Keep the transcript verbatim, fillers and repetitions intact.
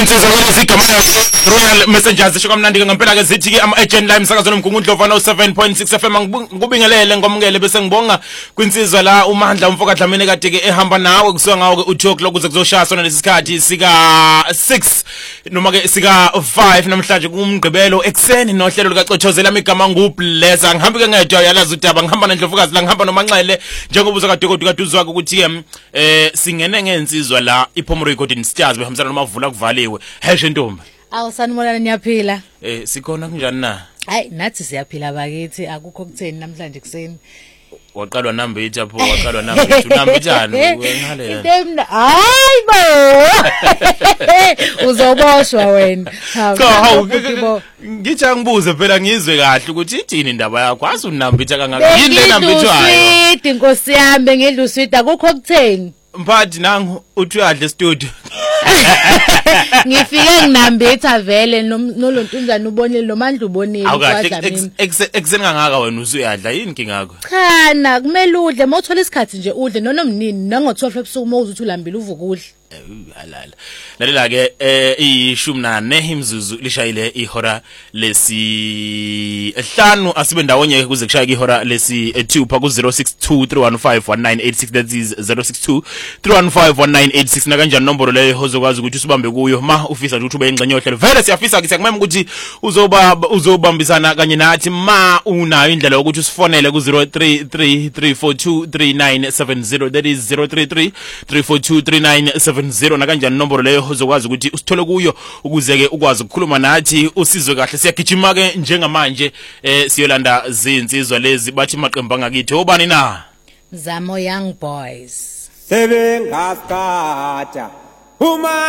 insizwa ngesigama Royal Messengers esho kamnandi ngempela ke zithi ke ama agent la emsakazweni omgungundlovu no seven point six F M ngikubingelele ngomngele bese ngibonga kwinsizwa la uMandla umfoka Dlamini kade ke ehamba nawe kusuka ngawo ke u-two o'clock kuze kuzoshaswa lesikhathi sika six noma ke sika five namhlanje kumgqibelo ekseni nohlelo likaCothozela igama nguBlessa ngihambi ke ngedwa yalazi udaba ngihamba nendlovukazi la ngihamba noManxele njengoba uzakade kade uzwaka ukuthi ke eh singene ngensizwa la iPhomori Golden Stars behambisana nomavula kuvaliwe heshe ntombi awusanibona niyaphila eh sikhona kunjani na hayi nathi siyaphila bakithi akukho kutheni namhlanje kuseni waqalwa number eight apho waqalwa number eight number njani ngale indemna hayi bo uzoboshwa wena hawu ngithi angibuze phela ngizwe kahle ukuthi ithini indaba yakho asu number eight kangaka yini le number eight wayo sweet inkosi yami ngidlu sweet akukho kutheni mphathi nangu uthi uyadle studio ngifike nginambetha vele nolontunzana ubonile nomandla ubonile kwaDlamini ekseni kangaka wena usuyadla yini inkinga yakho chana kumele udle mawuthola isikhathi nje udle nonomnini nango twelve ebusuku mawuthi uthi ulambile uvuka udle halala lalela ke eh ishumi nane imzuzu lishayile ihora lesi hlanu asibe ndawonye kuze kushaya ihora lesi two pha ku zero six two three one five one nine eight six that is zero six two three one five one nine eight six na kanjani nombolo leyo ozokwazi ukuthi usibambe kuyo ma ufisa ukuthi ube ingxenye yohlelo vele siyafisa siyakumema ukuthi uzoba uzobambisana kanye nathi ma unayo indlela yokuthi usifonele ku zero three three three four two three nine seven zero that is zero three three three four two three nine seven zero na kanjani nombolo leyo uzokwazi ukuthi usithole kuyo ukuze ke ukwazi ukukhuluma nathi usizwe kahle siyagijima ke njengamanje eh siyolanda zinsizwa lezi bathi maqembu ngakithi obani na Zamo Young Boys sebengaskata uma